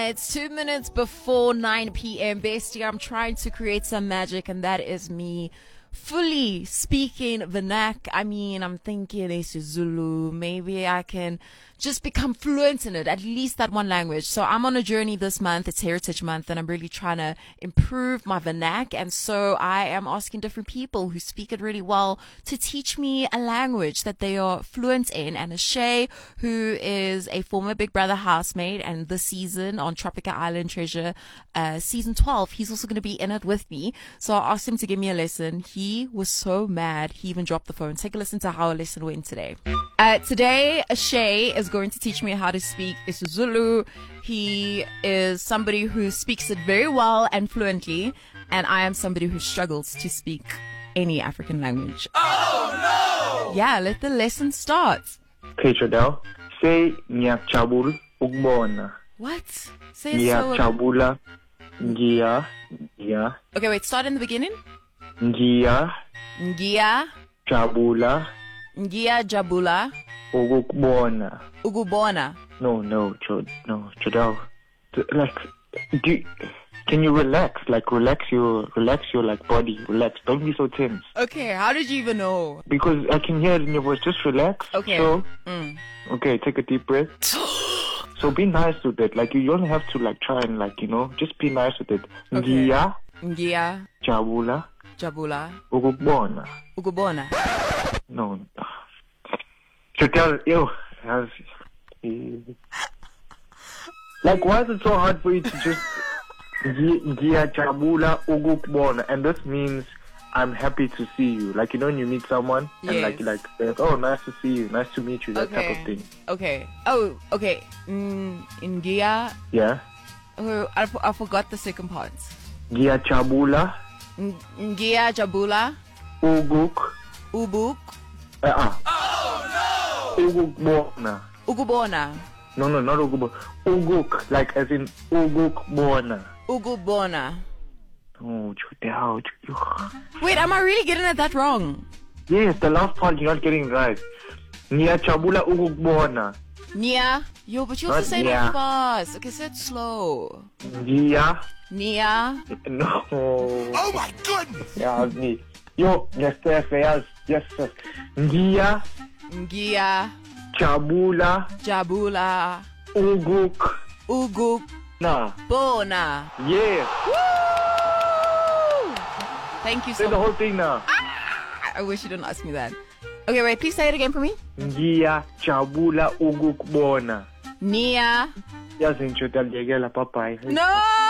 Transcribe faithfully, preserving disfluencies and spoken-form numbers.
It's two minutes before nine p.m. Bestie, I'm trying to create some magic, and that is me fully speaking Vernac. I mean, I'm thinking isiZulu. Maybe I can just become fluent in it, at least that one language. So I'm on a journey this month. It's Heritage Month, and I'm really trying to improve my Vernac. And so I am asking different people who speak it really well to teach me a language that they are fluent in. And Ashay, who is a former Big Brother housemate, and this season on Tropica Island Treasure, uh, season twelve, he's also going to be in it with me. So I asked him to give me a lesson. He was so mad, he even dropped the phone. Take a listen to how a lesson went today. Uh, today, Ashay is going to teach me how to speak isiZulu. He is somebody who speaks it very well and fluently, and I am somebody who struggles to speak any African language. Oh no! Yeah, let the lesson start. Okay, Tradell. Say ngiyajabula ukubona. What? Say it slower. Ngiyajabula. Ngiya. Ngiya. Okay, wait, start in the beginning. Ngiya. Ngiya. Jabula. Ngiya jabula. Ukubona. Ukubona. No, no, Chod, no, Tradell. Like, do you, can you relax? Like, relax your, relax your like body. Relax. Don't be so tense. Okay, how did you even know? Because I can hear it in your voice. Just relax. Okay. So, Mm. okay, take a deep breath. So be nice with it. Like, you don't have to like try and like, you know, just be nice with it. Okay. Ngiya. Ngiya Jabula. jabula. Ukubona. Ukubona. No. So tell you, has, like, why is it so hard for you to just Ngiya Jabula Ukubona? And this means I'm happy to see you. Like, you know, when you meet someone and Yes. like, like, like, oh, nice to see you, nice to meet you, that Okay. type of thing. Okay. Oh, okay. Mm, Ngiya. Yeah. Oh, I, I forgot the second part. Ngiya Jabula Ng- Ngiya jabula. Uguk. Ubuk. Uh, uh. Oh no! Ukubona. Ukubona. No, no, not Uguk. Uguk, like as in Ukubona. Ukubona. Oh, Tradell. Wait, am I really getting it that wrong? Yes, the last part you're not getting right. Ngiyajabula ukubona. Nia. Yo, but you also Not say Nia. it fast. Okay, say it slow. Ngiya. Nia. No. Oh my goodness! Yeah, me. Yo, yes, yes, yes, yes, yes. Ngiya Ngiya jabula jabula. uguk. Uguk Nah. bona. Yes. Woo! Thank you Say so the much. whole thing now. I wish you didn't ask me that. Okay, wait, please say it again for me. Ngiya jabula uguk bona. Nia. Yazi nje Tradell, yekela, bye bye. No!